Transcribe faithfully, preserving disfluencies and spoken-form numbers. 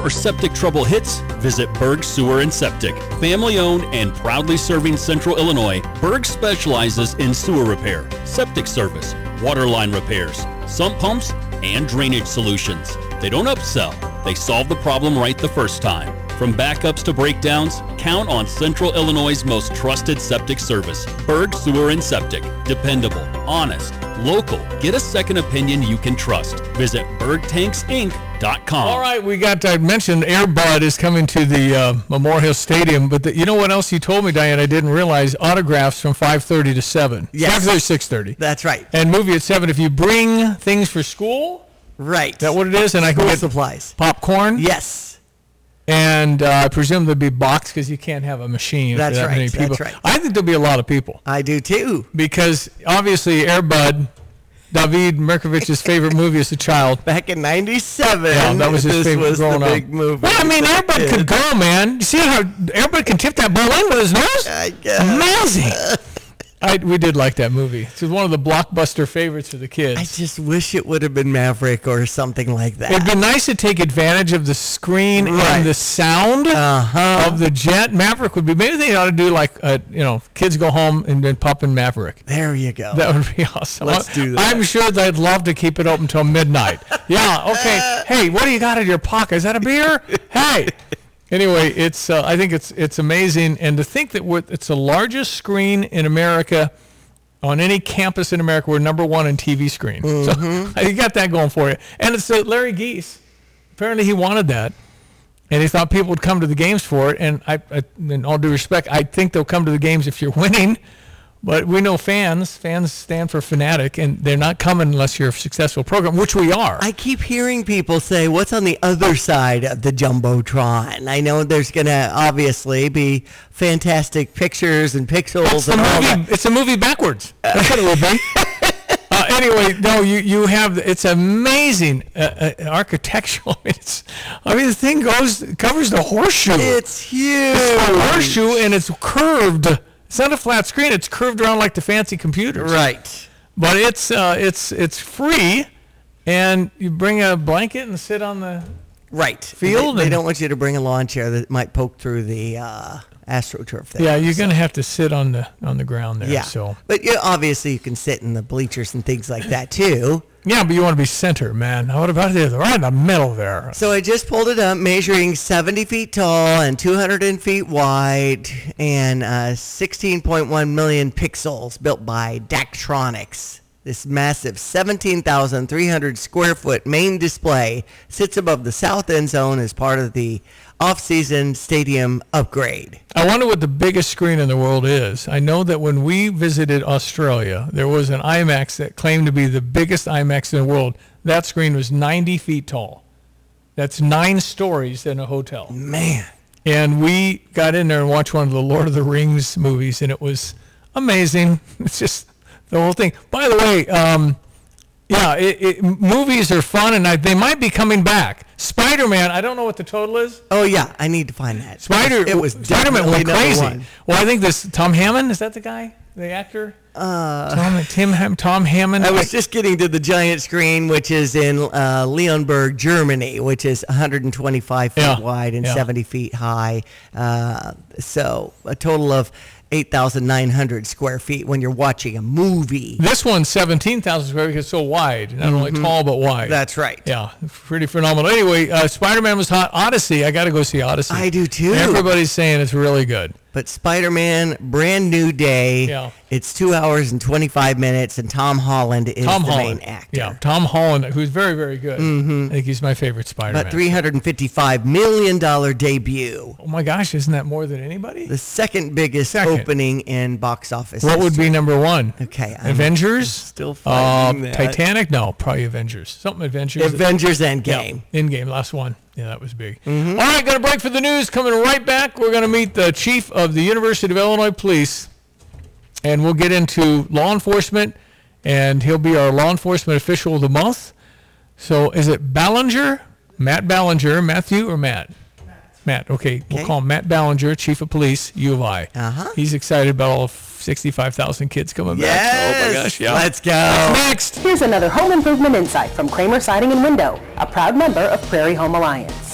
or septic trouble hits, visit Berg Sewer and Septic. Family owned and proudly serving Central Illinois, Berg specializes in sewer repair, septic service, water line repairs, sump pumps, and drainage solutions. They don't upsell, they solve the problem right the first time. From backups to breakdowns, count on Central Illinois' most trusted septic service. Berg Sewer and Septic. Dependable, honest, local. Get a second opinion you can trust. Visit berg tanks inc dot com. All right, we got, I mentioned Air Bud is coming to the uh, Memorial Stadium, but the, you know what else you told me, Diane? I didn't realize autographs from five thirty to seven. Yes. five thirty to six thirty. That's right. And movie at seven. If you bring things for school, right. Is that what it is? And I can School get supplies. Popcorn? Yes. And uh, I presume there'll be boxed because you can't have a machine. That's for that right. many people. That's right. I think there'll be a lot of people. I do too. Because obviously Air Bud, David Merkovich's favorite movie as a child. Back in ninety-seven, Yeah, that was his this favorite was growing the up. big movie. Well, I mean, Air Bud could go, man. You see how Air Bud can tip that ball in with his nose? I guess. Amazing. I, we did like that movie. It was one of the blockbuster favorites for the kids. I just wish it would have been Maverick or something like that. It'd be nice to take advantage of the screen Right. and the sound Uh-huh. of the jet. Maverick would be, maybe they ought to do like, uh, you know, kids go home and then pop in Maverick. There you go. That would be awesome. Let's do that. I'm sure they'd love to keep it open until midnight. Yeah, okay. Hey, what do you got in your pocket? Is that a beer? Hey. Anyway, it's uh, I think it's it's amazing. And to think that we're, it's the largest screen in America, on any campus in America, we're number one in T V screen. Mm-hmm. So you got that going for you. And it's uh, Larry Geese. Apparently he wanted that. And he thought people would come to the games for it. And I, I, in all due respect, I think they'll come to the games if you're winning. But we know fans. Fans stand for fanatic, and they're not coming unless you're a successful program, which we are. I keep hearing people say, what's on the other side of the Jumbotron? I know there's going to obviously be fantastic pictures and pixels It's, the and all movie, that. it's a movie backwards. That's what it would be. uh, anyway, no, you, you have, it's amazing uh, uh, architectural. It's, I mean, the thing goes, covers the horseshoe. It's huge. It's a horseshoe, and it's curved. It's not a flat screen. It's curved around like the fancy computers. Right. But it's uh, it's it's free, and you bring a blanket and sit on the Right. field. They, they and- don't want you to bring a lawn chair that might poke through the uh, AstroTurf there. Yeah, you're gonna have to sit on the on the ground there. Yeah. So But yeah, obviously you can sit in the bleachers and things like that too. yeah, but you want to be center, man. What about it? Right in the middle there. So I just pulled it up, measuring seventy feet tall and two hundred feet wide, and uh, sixteen point one million pixels, built by Daktronics. This massive seventeen thousand three hundred square foot main display sits above the south end zone as part of the off-season stadium upgrade. I wonder what the biggest screen in the world is. I know that when we visited Australia, there was an IMAX that claimed to be the biggest IMAX in the world. That screen was ninety feet tall. That's nine stories in a hotel. Man. And we got in there and watched one of the Lord of the Rings movies, and it was amazing. It's just the whole thing. By the way, um, yeah, it, it, movies are fun, and I, they might be coming back. Spider-Man, I don't know what the total is. Oh yeah, I need to find that. Spider, It was Spider-Man definitely went number crazy. one. Well, I think this Tom Hammond, is that the guy, the actor? Uh, Tom, Tim, Ham, Tom Hammond. I was just getting to the giant screen, which is in uh, Leonberg, Germany, which is one hundred twenty-five feet Yeah, wide and yeah. seventy feet high. Uh, so a total of eight thousand nine hundred square feet when you're watching a movie. This one's seventeen thousand square feet. It's so wide, not only tall but wide. That's right. Yeah, pretty phenomenal. Anyway, uh, Spider-Man was hot. Odyssey, I got to go see Odyssey. I do too. Everybody's saying it's really good. But Spider-Man, brand new day. Yeah. It's two hours and twenty-five minutes, and Tom Holland is Tom the Holland. main actor. Yeah, Tom Holland, who's very, very good. Mm-hmm. I think he's my favorite Spider-Man. But three hundred fifty-five million dollars debut. Oh my gosh, isn't that more than anybody? The second biggest Second. opening in box office. What would history. be number one? Okay, I'm Avengers? still uh, finding that. Titanic? No, probably Avengers. Something Avengers. Avengers Endgame. Yeah, Endgame, last one. Yeah, that was big. Mm-hmm. All right, got a break for the news. Coming right back, we're going to meet the chief of the University of Illinois Police, and we'll get into law enforcement, and he'll be our law enforcement official of the month. So is it Ballinger? Matt Ballinger, Matthew or Matt? Matt. Matt, okay. We'll Okay. call him Matt Ballinger, chief of police, U of I. Uh-huh. He's excited about all sixty-five thousand kids coming back. Yes. Oh, my gosh, yeah. Let's go. Next. Here's another home improvement insight from Kramer Siding and Window, a proud member of Prairie Home Alliance.